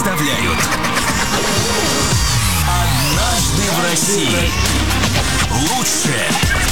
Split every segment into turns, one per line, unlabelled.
представляют «Однажды в России». Лучшее.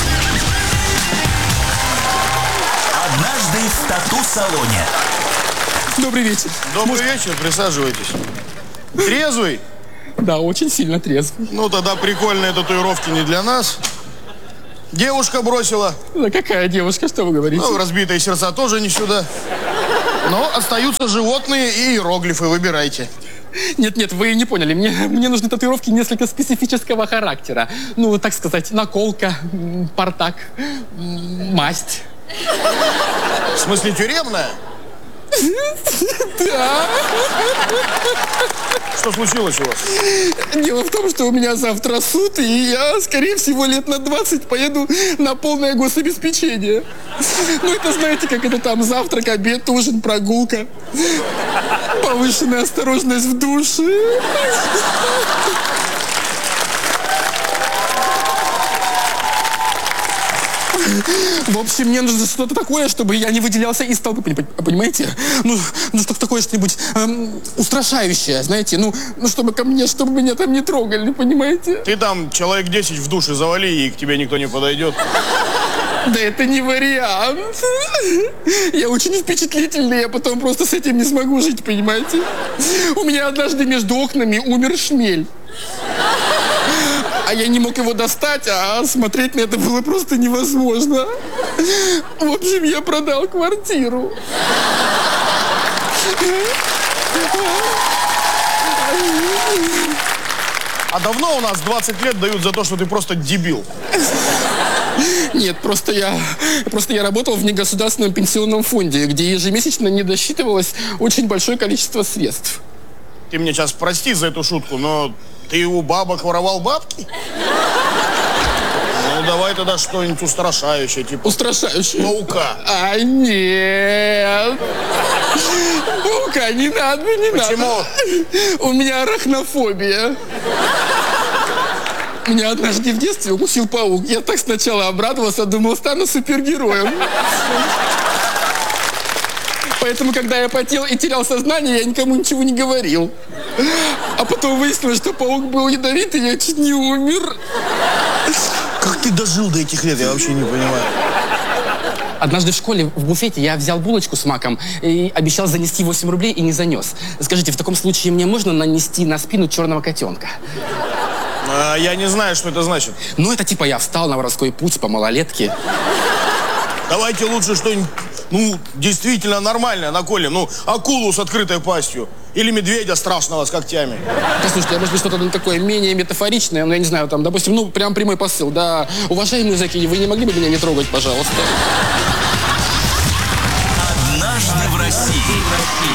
Однажды в тату-салоне.
Добрый вечер.
Добрый вечер, присаживайтесь. Трезвый?
Да, очень сильно трезвый.
Ну, тогда прикольные татуировки не для нас. Девушка бросила.
Да какая девушка, что вы говорите?
Ну, разбитые сердца тоже не сюда. Но остаются животные и иероглифы, выбирайте.
Нет, вы не поняли. Мне нужны татуировки несколько специфического характера. Ну, так сказать, наколка, портак, масть.
В смысле, тюремная?
Да.
Что случилось у вас?
Дело в том, что у меня завтра суд, и я, скорее всего, лет на 20 поеду на полное гособеспечение. Ну, это знаете, как это там, завтрак, обед, ужин, прогулка. Повышенная осторожность в душе. В общем, мне нужно что-то такое, чтобы я не выделялся из толпы, понимаете? Ну что-то такое, что-нибудь устрашающее, знаете? Ну, чтобы меня там не трогали, понимаете?
Ты там человек 10 в душе завали, и к тебе никто не подойдет.
Да это не вариант. Я очень впечатлительный, я потом просто с этим не смогу жить, понимаете? У меня однажды между окнами умер шмель. А я не мог его достать, а смотреть на это было просто невозможно. В общем, я продал квартиру.
А давно у нас 20 лет дают за то, что ты просто дебил?
Нет, просто я работал в негосударственном пенсионном фонде, где ежемесячно не досчитывалось очень большое количество средств.
Ты мне сейчас прости за эту шутку, но ты у бабок воровал бабки? Ну, давай тогда что-нибудь устрашающее, типа...
Устрашающее?
Паука.
А, нет. Паука не надо, не надо.
Почему?
У меня арахнофобия. Меня однажды в детстве укусил паук. Я так сначала обрадовался, думал, стану супергероем. Поэтому, когда я потел и терял сознание, я никому ничего не говорил. А потом выяснилось, что паук был ядовитый, и я чуть не умер.
Как ты дожил до этих лет, я вообще не понимаю.
Однажды в школе в буфете я взял булочку с маком и обещал занести 8 рублей и не занес. Скажите, в таком случае мне можно нанести на спину черного котенка?
Я не знаю, что это значит.
Ну, это типа я встал на воровской путь по малолетке.
Давайте лучше что-нибудь, действительно нормальное наколем. Акулу с открытой пастью. Или медведя страшного с когтями.
Послушайте, может быть, что-то такое менее метафоричное, но я не знаю, там, допустим, прям прямой посыл. Да, уважаемые зэки, вы не могли бы меня не трогать, пожалуйста?
«Однажды в России».